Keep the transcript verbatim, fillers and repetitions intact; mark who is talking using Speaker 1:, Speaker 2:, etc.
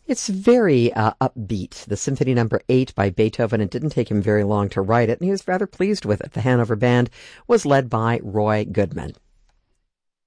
Speaker 1: It's very uh, upbeat, the Symphony Number eight by Beethoven. It didn't take him very long to write it, and he was rather pleased with it. The Hanover Band was led by Roy Goodman.